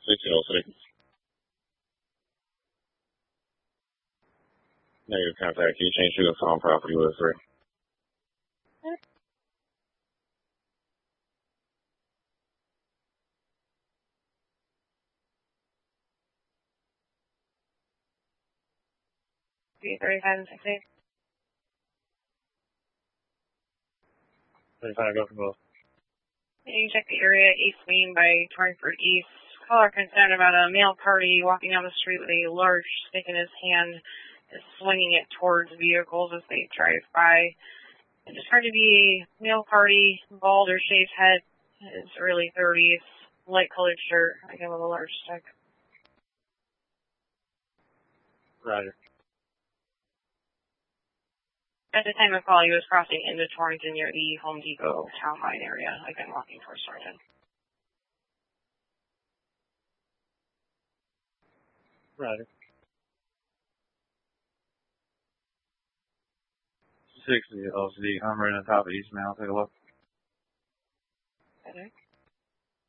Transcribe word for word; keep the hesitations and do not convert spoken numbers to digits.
sixteen oh six. Negative contact. Can you change to the phone property with three? thirty-five and sixty. thirty-five, go for both. You check the area East Main by twenty-third East. Caller concerned about a male party walking down the street with a large stick in his hand, is swinging it towards vehicles as they drive by. It's described to be a male party, bald or shaved head, his early thirties, light colored shirt, again with a large stick. Roger. At the time of call, he was crossing into Torrington near the Home Depot Town Line area, again walking towards Torrington. Roger. sixty L C D. I'm right on top of East Main. I'll take a look. Okay.